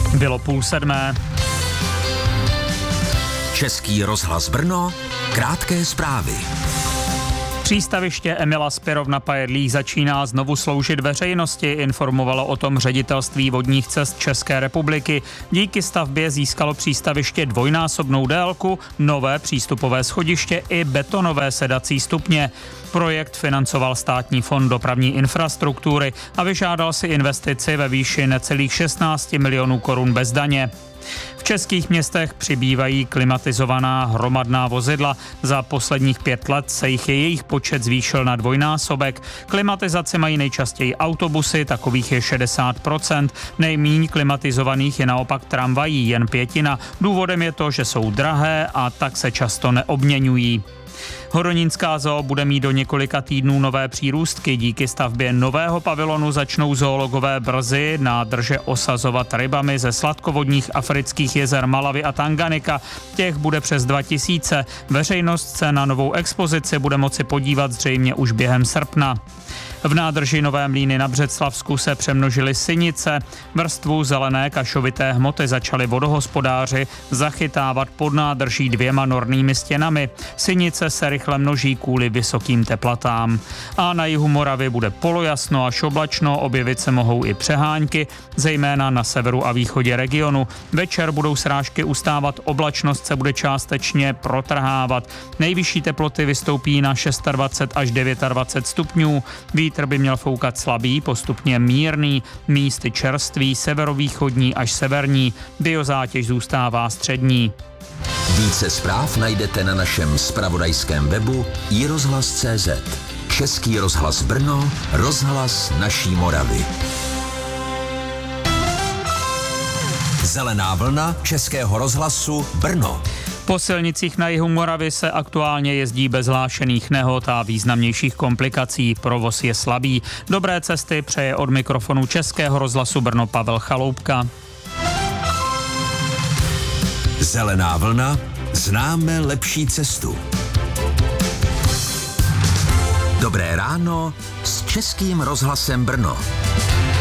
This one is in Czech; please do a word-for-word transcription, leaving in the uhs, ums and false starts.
Bylo půl sedmé. Český rozhlas Brno, krátké zprávy. Přístaviště Emila Spirov na Pajedlích začíná znovu sloužit veřejnosti, informovalo o tom Ředitelství vodních cest České republiky. Díky stavbě získalo přístaviště dvojnásobnou délku, nové přístupové schodiště i betonové sedací stupně. Projekt financoval Státní fond dopravní infrastruktury a vyžádal si investici ve výši necelých šestnáct milionů korun bez daně. V českých městech přibývají klimatizovaná hromadná vozidla. Za posledních pět let se jich je jejich počet zvýšil na dvojnásobek. Klimatizaci mají nejčastěji autobusy, takových je šedesát procent. Nejmíň klimatizovaných je naopak tramvají, jen pětina. Důvodem je to, že jsou drahé a tak se často neobměňují. Hodonínská zoo bude mít do několika týdnů nové přírůstky. Díky stavbě nového pavilonu začnou zoologové brzy nádrže osazovat rybami ze sladkovodních afrických jezer Malawi a Tanganika. Těch bude přes dva tisíce. Veřejnost se na novou expozici bude moci podívat zřejmě už během srpna. V nádrži Nové Mlýny na Břeclavsku se přemnožily synice. Vrstvu zelené kašovité hmoty začali vodohospodáři zachytávat pod nádrží dvěma nornými stěnami. Synice se rychle množí kvůli vysokým teplotám. A na jihu Moravy bude polojasno až oblačno, objevit se mohou i přehánky, zejména na severu a východě regionu. Večer budou srážky ustávat, oblačnost se bude částečně protrhávat. Nejvyšší teploty vystoupí na dvacet šest až dvacet devět stupňů. Vítr by měl foukat slabý, postupně mírný, místy čerstvý, severovýchodní až severní. Biozátěž zůstává střední. Více zpráv najdete na našem zpravodajském webu i rozhlas tečka cé zet. Český rozhlas Brno, rozhlas naší Moravy. Zelená vlna Českého rozhlasu Brno. Po silnicích na jihu Moravy se aktuálně jezdí bez hlášených nehod a významnějších komplikací. Provoz je slabý. Dobré cesty přeje od mikrofonu Českého rozhlasu Brno Pavel Chaloupka. Zelená vlna, známe lepší cestu. Dobré ráno s Českým rozhlasem Brno.